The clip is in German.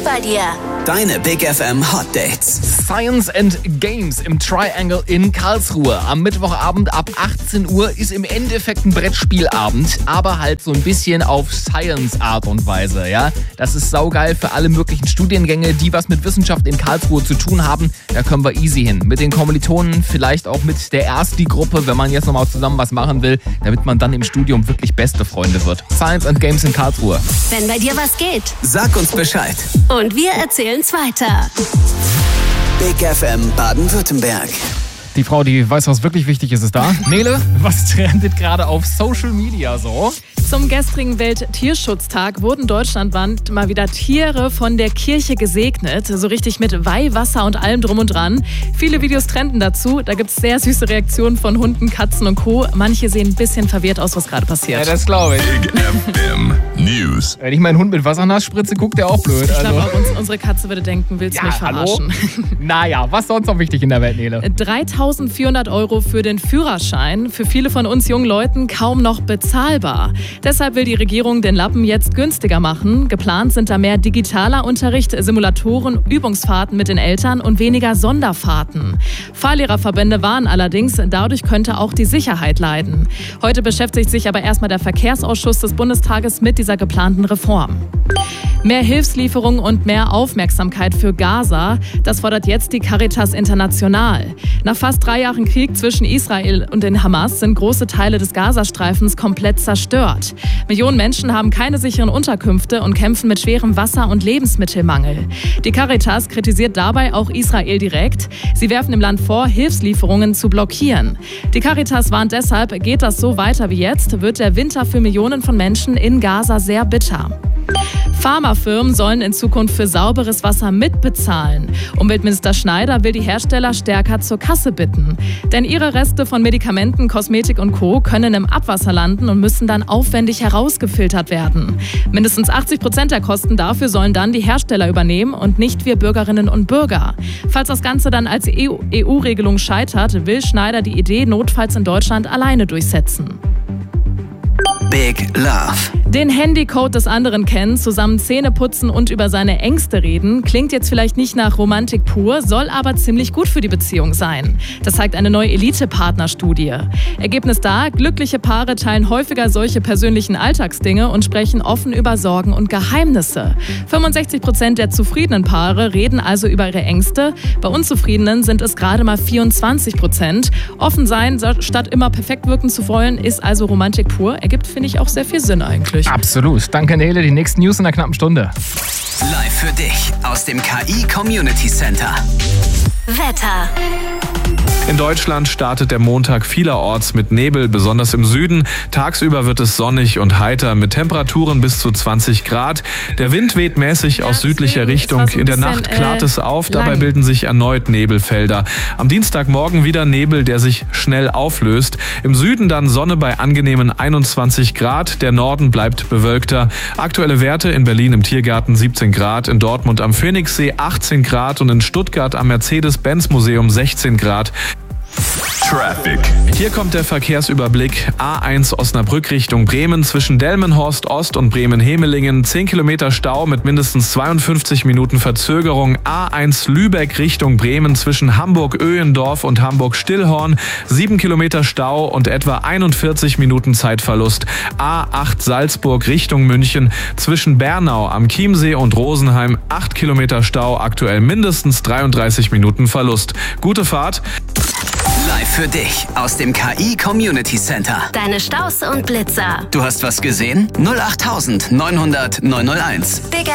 geht bei dir? Deine Big FM Hot Dates. Science and Games im Triangle in Karlsruhe. Am Mittwochabend ab 18 Uhr ist im Endeffekt ein Brettspielabend, aber halt so ein bisschen auf Science-Art und Weise, ja. Das ist saugeil für alle möglichen Studiengänge, die was mit Wissenschaft in Karlsruhe zu tun haben. Da können wir easy hin. Mit den Kommilitonen, vielleicht auch mit der Ersti-Gruppe, wenn man jetzt nochmal zusammen was machen will, damit man dann im Studium wirklich beste Freunde wird. Science and Games in Karlsruhe. Wenn bei dir was geht. Sag uns Bescheid. Und wir erzählen's weiter. Big FM Baden-Württemberg. Die Frau, die weiß, was wirklich wichtig ist da. Nele, was trendet gerade auf Social Media so? Zum gestrigen Welttierschutztag wurden deutschlandweit mal wieder Tiere von der Kirche gesegnet. So richtig mit Weihwasser und allem drum und dran. Viele Videos trenden dazu. Da gibt es sehr süße Reaktionen von Hunden, Katzen und Co. Manche sehen ein bisschen verwirrt aus, was gerade passiert. Ja, das glaube ich. Big FM News. Wenn ich meinen Hund mit Wasser nass spritze, guckt der auch blöd. Ich glaube auch, unsere Katze würde denken, willst du mich verarschen? Hallo? Naja, was sonst noch wichtig in der Welt, Nele? 3.400 € für den Führerschein. Für viele von uns jungen Leuten kaum noch bezahlbar. Deshalb will die Regierung den Lappen jetzt günstiger machen. Geplant sind da mehr digitaler Unterricht, Simulatoren, Übungsfahrten mit den Eltern und weniger Sonderfahrten. Fahrlehrerverbände warnen allerdings, dadurch könnte auch die Sicherheit leiden. Heute beschäftigt sich aber erstmal der Verkehrsausschuss des Bundestages mit dieser geplanten Reform. Mehr Hilfslieferungen und mehr Aufmerksamkeit für Gaza, das fordert jetzt die Caritas International. Nach fast 3 Jahren Krieg zwischen Israel und den Hamas sind große Teile des Gazastreifens komplett zerstört. Millionen Menschen haben keine sicheren Unterkünfte und kämpfen mit schwerem Wasser- und Lebensmittelmangel. Die Caritas kritisiert dabei auch Israel direkt. Sie werfen dem Land vor, Hilfslieferungen zu blockieren. Die Caritas warnt deshalb, geht das so weiter wie jetzt, wird der Winter für Millionen von Menschen in Gaza sehr bitter. Pharmafirmen sollen in Zukunft für sauberes Wasser mitbezahlen. Umweltminister Schneider will die Hersteller stärker zur Kasse bitten. Denn ihre Reste von Medikamenten, Kosmetik und Co. können im Abwasser landen und müssen dann aufwendig herausgefiltert werden. Mindestens 80% der Kosten dafür sollen dann die Hersteller übernehmen und nicht wir Bürgerinnen und Bürger. Falls das Ganze dann als EU-Regelung scheitert, will Schneider die Idee notfalls in Deutschland alleine durchsetzen. Big Love. Den Handycode des anderen kennen, zusammen Zähne putzen und über seine Ängste reden, klingt jetzt vielleicht nicht nach Romantik pur, soll aber ziemlich gut für die Beziehung sein. Das zeigt eine neue Elite-Partner-Studie. Ergebnis da, glückliche Paare teilen häufiger solche persönlichen Alltagsdinge und sprechen offen über Sorgen und Geheimnisse. 65% der zufriedenen Paare reden also über ihre Ängste, bei Unzufriedenen sind es gerade mal 24%. Offen sein, statt immer perfekt wirken zu wollen, ist also Romantik pur. Ergibt, finde ich, auch sehr viel Sinn eigentlich. Absolut. Danke, Nele. Die nächsten News in einer knappen Stunde. Live für dich aus dem KI Community Center. Wetter. In Deutschland startet der Montag vielerorts mit Nebel, besonders im Süden. Tagsüber wird es sonnig und heiter mit Temperaturen bis zu 20 Grad. Der Wind weht mäßig aus südlicher Richtung. In der Nacht klart es auf, dabei bilden sich erneut Nebelfelder. Am Dienstagmorgen wieder Nebel, der sich schnell auflöst. Im Süden dann Sonne bei angenehmen 21 Grad. Der Norden bleibt bewölkter. Aktuelle Werte in Berlin im Tiergarten 17 Grad, in Dortmund am Phoenixsee 18 Grad und in Stuttgart am Mercedes-Benz-Museum 16 Grad. Traffic. Hier kommt der Verkehrsüberblick. A1 Osnabrück Richtung Bremen zwischen Delmenhorst Ost und Bremen-Hemelingen. 10 Kilometer Stau mit mindestens 52 Minuten Verzögerung. A1 Lübeck Richtung Bremen zwischen Hamburg-Öhendorf und Hamburg-Stillhorn. 7 Kilometer Stau und etwa 41 Minuten Zeitverlust. A8 Salzburg Richtung München zwischen Bernau am Chiemsee und Rosenheim. 8 Kilometer Stau, aktuell mindestens 33 Minuten Verlust. Gute Fahrt. Live für dich aus dem KI Community Center. Deine Staus und Blitzer. Du hast was gesehen? 08900 901. Big